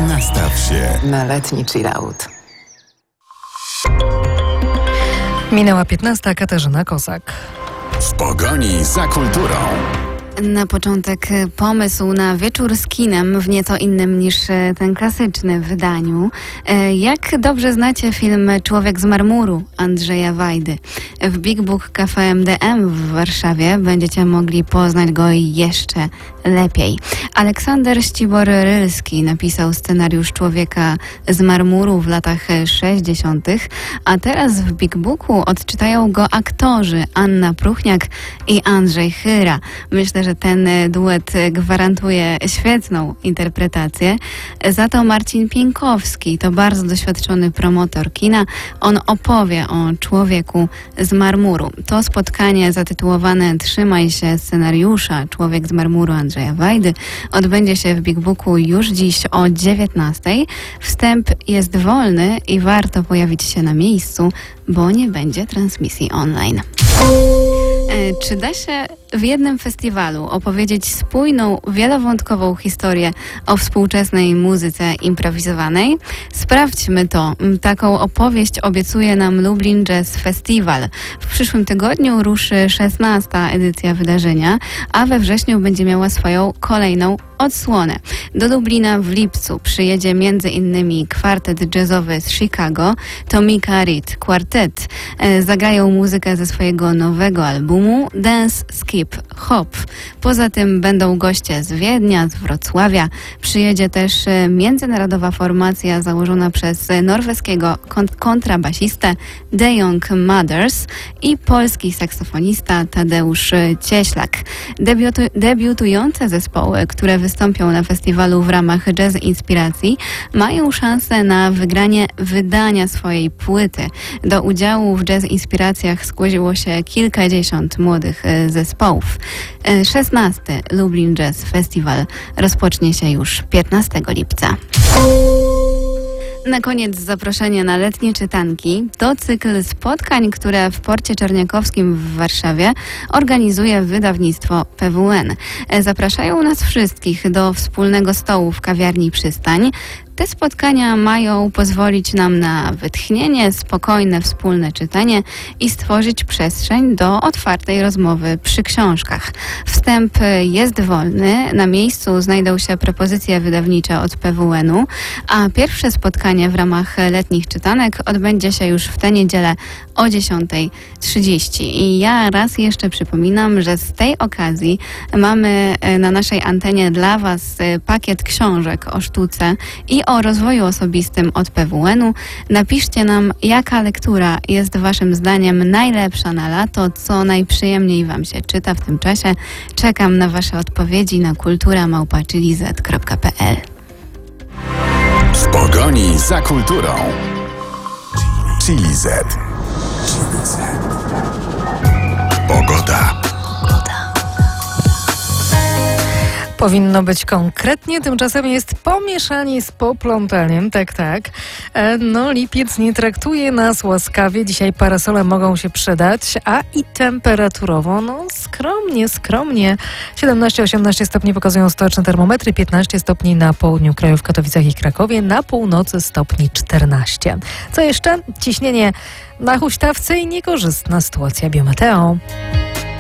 Nastaw się na letni chillout. Minęła 15, Katarzyna Kozak. w pogoni za kulturą. Na początek pomysł na wieczór z kinem w nieco innym niż ten klasyczny wydaniu. Jak dobrze znacie film Człowiek z marmuru Andrzeja Wajdy? W Big Book Cafe MDM w Warszawie będziecie mogli poznać go jeszcze lepiej. Aleksander Ścibor-Rylski napisał scenariusz Człowieka z marmuru w latach 60., a teraz w Big Booku odczytają go aktorzy Anna Pruchniak i Andrzej Chyra. Myślę, że ten duet gwarantuje świetną interpretację. Za to Marcin Pieńkowski to bardzo doświadczony promotor kina. On opowie o Człowieku z marmuru. To spotkanie zatytułowane Trzymaj się scenariusza Człowiek z marmuru Andrzeja Wajdy odbędzie się w Big Booku już dziś o 19:00. Wstęp jest wolny i warto pojawić się na miejscu, bo nie będzie transmisji online. Czy da się w jednym festiwalu opowiedzieć spójną, wielowątkową historię o współczesnej muzyce improwizowanej? Sprawdźmy to. Taką opowieść obiecuje nam Lublin Jazz Festival. W przyszłym tygodniu ruszy 16. edycja wydarzenia, a we wrześniu będzie miała swoją kolejną odsłonę. Do Lublina w lipcu przyjedzie m.in. kwartet jazzowy z Chicago, Tomika Reed Quartet. Zagrają muzykę ze swojego nowego albumu Dance, Skip, Hop. Poza tym będą goście z Wiednia, z Wrocławia. Przyjedzie też międzynarodowa formacja założona przez norweskiego kontrabasistę The Young Mothers i polski saksofonista Tadeusz Cieślak. Debiutujące zespoły, które wystąpią na festiwalu w ramach Jazz Inspiracji, mają szansę na wygranie wydania swojej płyty. Do udziału w Jazz Inspiracjach zgłosiło się kilkadziesiąt młodych zespołów. 16. Lublin Jazz Festival rozpocznie się już 15 lipca. Na koniec zaproszenie na letnie czytanki. To cykl spotkań, które w Porcie Czerniakowskim w Warszawie organizuje wydawnictwo PWN. Zapraszają nas wszystkich do wspólnego stołu w kawiarni Przystań. Te spotkania mają pozwolić nam na wytchnienie, spokojne wspólne czytanie i stworzyć przestrzeń do otwartej rozmowy przy książkach. Wstęp jest wolny, na miejscu znajdą się propozycje wydawnicze od PWN-u, a pierwsze spotkanie w ramach letnich czytanek odbędzie się już w tę niedzielę o 10:30. I ja raz jeszcze przypominam, że z tej okazji mamy na naszej antenie dla Was pakiet książek o sztuce i o rozwoju osobistym od PWN-u. Napiszcie nam, jaka lektura jest Waszym zdaniem najlepsza na lato, co najprzyjemniej Wam się czyta w tym czasie. Czekam na Wasze odpowiedzi na kultura@chiliz.pl. W pogoni za kulturą. Chiliz. Pogoda. Powinno być konkretnie, tymczasem jest pomieszanie z poplątaniem, tak. No, lipiec nie traktuje nas łaskawie, dzisiaj parasole mogą się przydać, a i temperaturowo, skromnie. 17-18 stopni pokazują stołeczne termometry, 15 stopni na południu kraju w Katowicach i Krakowie, na północy stopni 14. Co jeszcze? Ciśnienie na huśtawce i niekorzystna sytuacja biometeo.